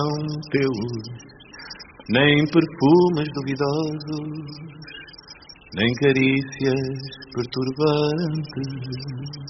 teus, nem perfumes duvidosos, nem carícias perturbantes.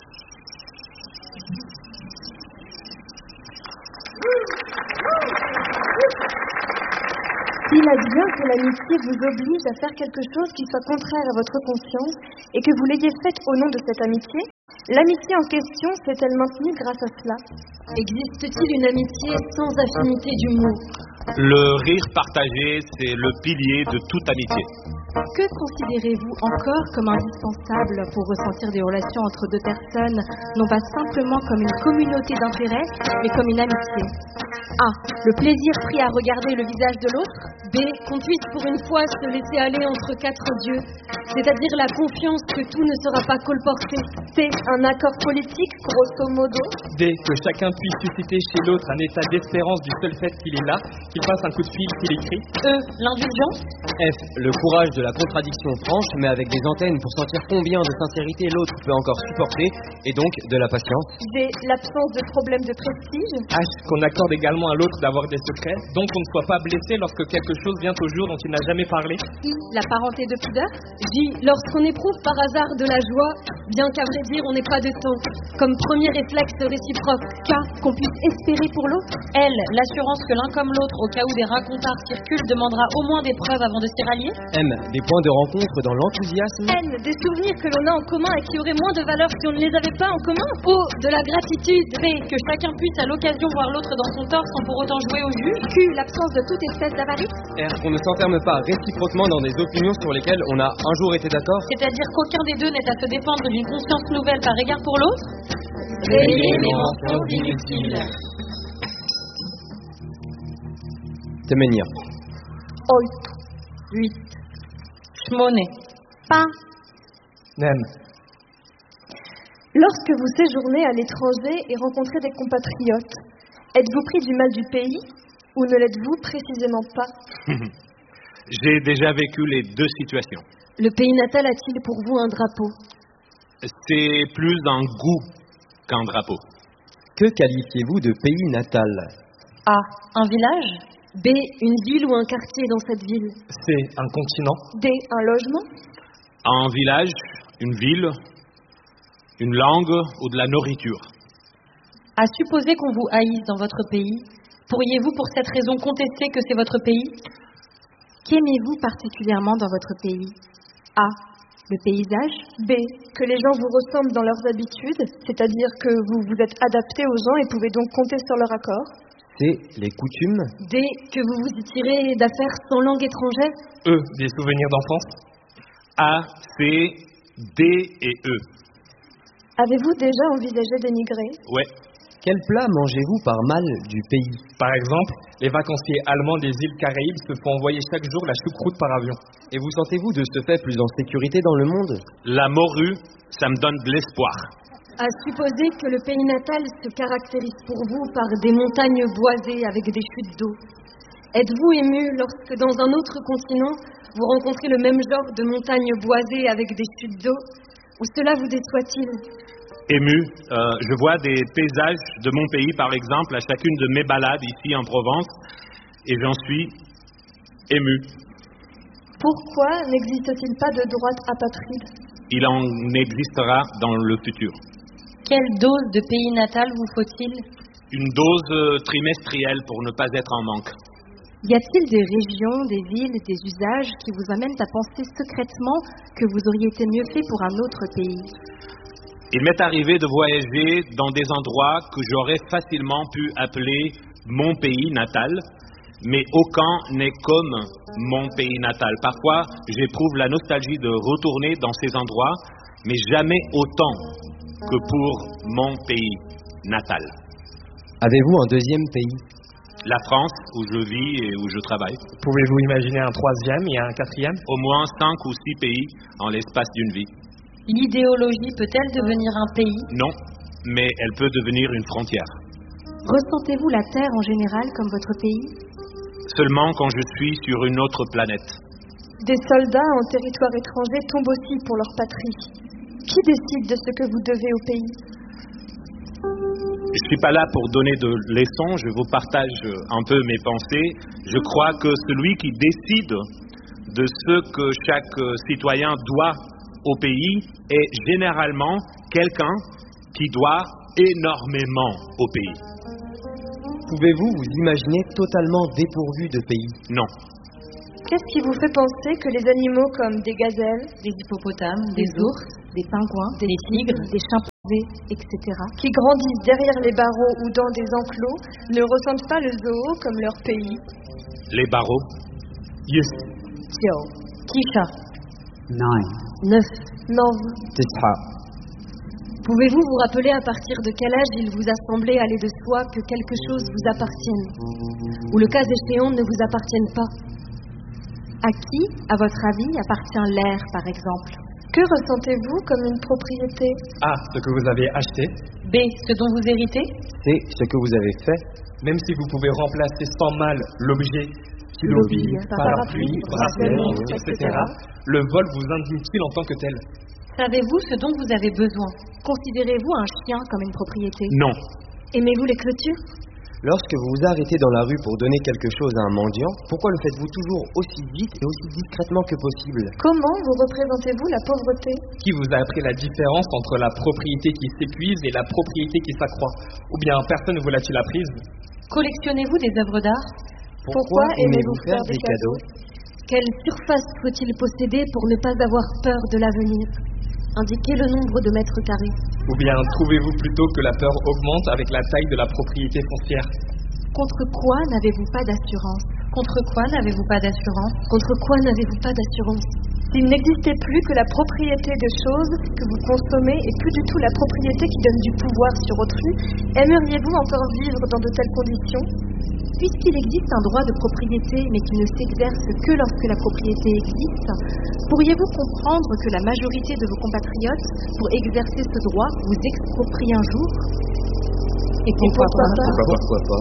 S'il advient que l'amitié vous oblige à faire quelque chose qui soit contraire à votre conscience et que vous l'ayez faite au nom de cette amitié, l'amitié en question s'est-elle maintenue grâce à cela? Existe-t-il une amitié sans affinité d'humour? Le rire partagé, c'est le pilier de toute amitié. Que considérez-vous encore comme indispensable pour ressentir des relations entre deux personnes, non pas simplement comme une communauté d'intérêts, mais comme une amitié? A. Le plaisir pris à regarder le visage de l'autre. B. Qu'on puisse pour une fois se laisser aller entre quatre dieux, c'est-à-dire la confiance que tout ne sera pas colporté. C. Un accord politique, grosso modo. D. Que chacun puisse susciter chez l'autre un état d'espérance du seul fait qu'il est là, qu'il passe un coup de fil, qu'il écrit. E. L'indulgence. F. Le courage de la contradiction franche, mais avec des antennes pour sentir combien de sincérité l'autre peut encore supporter, et donc de la patience. G. L'absence de problème de prestige. H. Qu'on accorde également à l'autre d'avoir des secrets, donc on ne soit pas blessé lorsque quelque chose vient au jour dont il n'a jamais parlé. I. La parenté de pudeur. J. Lorsqu'on éprouve par hasard de la joie, bien qu'à vrai dire on n'ait pas de temps, comme premier réflexe réciproque. K. Qu'on puisse espérer pour l'autre. L. L'assurance que l'un comme l'autre, au cas où des racontards circulent, demandera au moins des preuves avant de s'y rallier. M. Des points de rencontre dans l'enthousiasme. N. Des souvenirs que l'on a en commun et qui auraient moins de valeur si on ne les avait pas en commun. O. De la gratitude. P. Que chacun puisse à l'occasion voir l'autre dans son tort sans pour autant jouer au juge. Q. L'absence de toute espèce d'avarice. R. Qu'on ne s'enferme pas réciproquement dans des opinions sur lesquelles on a un jour été d'accord. C'est-à-dire qu'aucun des deux n'est à se défendre d'une conscience nouvelle par égard pour l'autre. Rayer les mensonges inutiles. Temenir. 8. Schmoné. Pas. Nem. Lorsque vous séjournez à l'étranger et rencontrez des compatriotes, êtes-vous pris du mal du pays ou ne l'êtes-vous précisément pas? J'ai déjà vécu les deux situations. Le pays natal a-t-il pour vous un drapeau? C'est plus un goût qu'un drapeau. Que qualifiez-vous de pays natal? A. Un village. B. Une ville ou un quartier dans cette ville. C. Un continent. D. Un logement. Un village, une ville, une langue ou de la nourriture. À supposer qu'on vous haïsse dans votre pays, pourriez-vous pour cette raison contester que c'est votre pays? Qu'aimez-vous particulièrement dans votre pays? A. Le paysage. B. Que les gens vous ressemblent dans leurs habitudes, c'est-à-dire que vous vous êtes adapté aux gens et pouvez donc compter sur leur accord. C. Les coutumes. D. Que vous vous y tirez d'affaires sans langue étrangère. E. Des souvenirs d'enfance. A, C, D et E. Avez-vous déjà envisagé d'émigrer? Ouais. Quel plat mangez-vous par mal du pays? Par exemple, les vacanciers allemands des îles Caraïbes se font envoyer chaque jour la choucroute par avion. Et vous sentez-vous de ce fait plus en sécurité dans le monde? La morue, ça me donne de l'espoir. À supposer que le pays natal se caractérise pour vous par des montagnes boisées avec des chutes d'eau. Êtes-vous ému lorsque dans un autre continent, vous rencontrez le même genre de montagnes boisées avec des chutes d'eau? Ou cela vous déçoit-il? Ému, je vois des paysages de mon pays, par exemple, à chacune de mes balades ici en Provence, et j'en suis ému. Pourquoi n'existe-t-il pas de droite apatride? Il en existera dans le futur. Quelle dose de pays natal vous faut-il? Une dose trimestrielle pour ne pas être en manque. Y a-t-il des régions, des villes, des usages qui vous amènent à penser secrètement que vous auriez été mieux fait pour un autre pays? Il m'est arrivé de voyager dans des endroits que j'aurais facilement pu appeler mon pays natal, mais aucun n'est comme mon pays natal. Parfois, j'éprouve la nostalgie de retourner dans ces endroits, mais jamais autant que pour mon pays natal. Avez-vous un deuxième pays? La France, où je vis et où je travaille. Pouvez-vous imaginer un troisième et un quatrième? Au moins 5 ou 6 pays en l'espace d'une vie. L'idéologie peut-elle devenir un pays? Non, mais elle peut devenir une frontière. Ressentez-vous la Terre en général comme votre pays? Seulement quand je suis sur une autre planète. Des soldats en territoire étranger tombent aussi pour leur patrie. Qui décide de ce que vous devez au pays? je ne suis pas là pour donner de leçons, je vous partage un peu mes pensées. Je crois que celui qui décide de ce que chaque citoyen doit au pays est généralement quelqu'un qui doit énormément au pays. Pouvez-vous vous imaginer totalement dépourvu de pays? Non. Qu'est-ce qui vous fait penser que les animaux comme des gazelles, Des hippopotames, des ours, des pingouins, des tigres, des chimpanzés, etc. qui grandissent derrière les barreaux ou dans des enclos, ne ressentent pas le zoo comme leur pays? Les barreaux. Yes. Tio, Kisha, 9 9. Non. 9 Pouvez-vous vous rappeler à partir de quel âge il vous a semblé aller de soi que quelque chose vous appartienne, ou le cas échéant ne vous appartienne pas? À qui, à votre avis, appartient l'air, par exemple? Que ressentez-vous comme une propriété? A. Ce que vous avez acheté. B. Ce dont vous héritez? C. Ce que vous avez fait. Même si vous pouvez remplacer sans mal l'objet, stylo, Bille, parapluie, bracelet, montre, etc., le vol vous indigne-t-il en tant que tel? Savez-vous ce dont vous avez besoin? Considérez-vous un chien comme une propriété? Non. Aimez-vous les clôtures? Lorsque vous vous arrêtez dans la rue pour donner quelque chose à un mendiant, pourquoi le faites-vous toujours aussi vite et aussi discrètement que possible? Comment vous représentez-vous la pauvreté? Qui vous a appris la différence entre la propriété qui s'épuise et la propriété qui s'accroît? Ou bien personne ne vous l'a-t-il apprise? Collectionnez-vous des œuvres d'art? Pourquoi aimez-vous faire des cadeaux? Quelle surface faut-il posséder pour ne pas avoir peur de l'avenir? Indiquez le nombre de mètres carrés. Ou bien trouvez-vous plutôt que la peur augmente avec la taille de la propriété foncière? Contre quoi n'avez-vous pas d'assurance? Contre quoi n'avez-vous pas d'assurance? Contre quoi n'avez-vous pas d'assurance? S'il n'existait plus que la propriété de choses que vous consommez et plus du tout la propriété qui donne du pouvoir sur autrui, aimeriez-vous encore vivre dans de telles conditions? Puisqu'il existe un droit de propriété mais qui ne s'exerce que lorsque la propriété existe, pourriez-vous comprendre que la majorité de vos compatriotes, pour exercer ce droit, vous exproprie un jour? Et pourquoi pas? Pourquoi pas?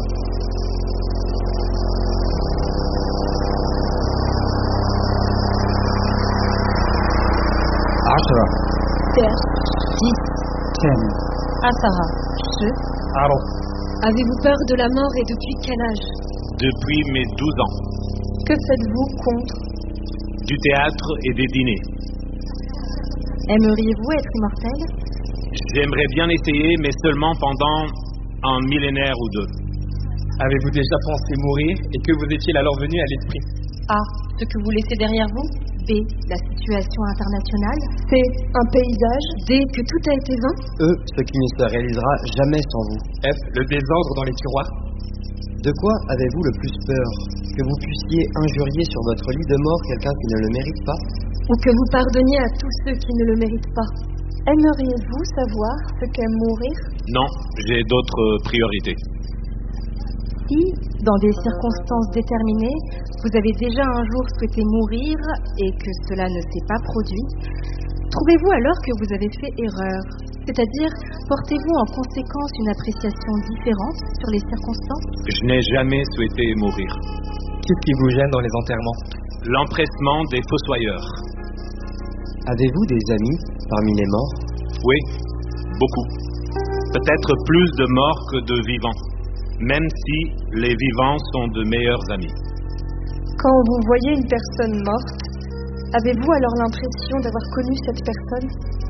Terre. 10. 10 Asara. Je. Alors, Avez-vous peur de la mort et depuis quel âge? Depuis mes 12 ans. Que faites-vous contre? Du théâtre et des dîners. Aimeriez-vous être immortel? J'aimerais bien essayer, mais seulement pendant un millénaire ou deux. avez-vous déjà pensé mourir et que vous étiez alors venu à l'esprit? A. Ce que vous laissez derrière vous. B. La situation internationale. C. Un paysage. D. Que tout a été vain. E. Ce qui ne se réalisera jamais sans vous. F. Le désordre dans les tiroirs. De quoi avez-vous le plus peur? Que vous puissiez injurier sur votre lit de mort quelqu'un qui ne le mérite pas? Ou que vous pardonniez à tous ceux qui ne le méritent pas? Aimeriez-vous savoir ce qu'est mourir? Non, j'ai d'autres priorités. Si, dans des circonstances déterminées, vous avez déjà un jour souhaité mourir et que cela ne s'est pas produit, trouvez-vous alors que vous avez fait erreur? C'est-à-dire, portez-vous en conséquence une appréciation différente sur les circonstances? Je n'ai jamais souhaité mourir. Qu'est-ce qui vous gêne dans les enterrements? L'empressement des fossoyeurs. Avez-vous des amis parmi les morts? Oui, beaucoup. Peut-être plus de morts que de vivants, même si les vivants sont de meilleurs amis. Quand vous voyez une personne morte, avez-vous alors l'impression d'avoir connu cette personne?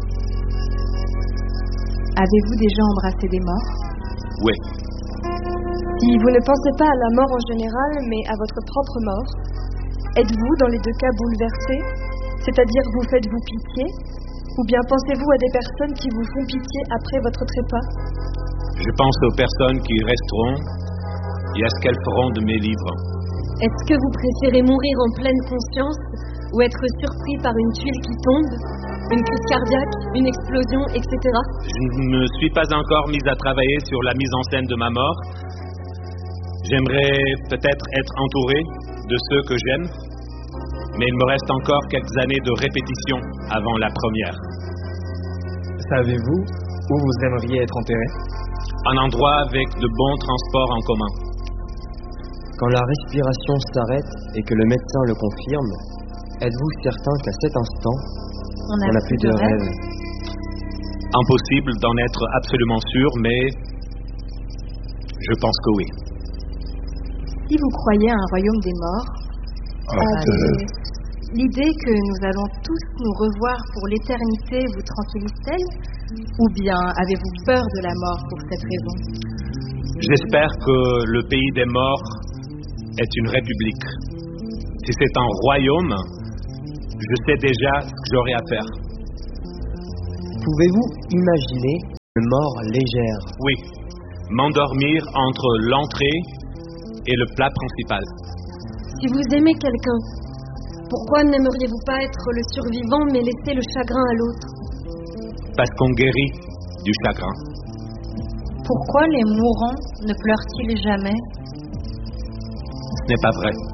Avez-vous déjà embrassé des morts? Oui. Si vous ne pensez pas à la mort en général, mais à votre propre mort, êtes-vous dans les deux cas bouleversé? C'est-à-dire, vous faites-vous pitié? Ou bien pensez-vous à des personnes qui vous font pitié après votre trépas? Je pense aux personnes qui resteront et à ce qu'elles feront de mes livres. Est-ce que vous préférez mourir en pleine conscience ou être surpris par une tuile qui tombe, une crise cardiaque, une explosion, etc. Je ne me suis pas encore mise à travailler sur la mise en scène de ma mort. J'aimerais peut-être être entouré de ceux que j'aime, mais il me reste encore quelques années de répétition avant la première. Savez-vous où vous aimeriez être enterré? Un endroit avec de bons transports en commun. Quand la respiration s'arrête et que le médecin le confirme, êtes-vous certain qu'à cet instant, on n'a plus de rêve? Impossible d'en être absolument sûr, mais Je pense que oui. Si vous croyez à un royaume des morts, l'idée que nous allons tous nous revoir pour l'éternité vous tranquillise-t-elle? Ou bien avez-vous peur de la mort pour cette raison? J'espère que le pays des morts est une république. Si c'est un royaume, je sais déjà ce que j'aurai à faire. Pouvez-vous imaginer une mort légère? Oui, m'endormir entre l'entrée et le plat principal. Si vous aimez quelqu'un, pourquoi n'aimeriez-vous pas être le survivant mais laisser le chagrin à l'autre? Parce qu'on guérit du chagrin. Pourquoi les mourants ne pleurent-ils jamais? Ce n'est pas vrai.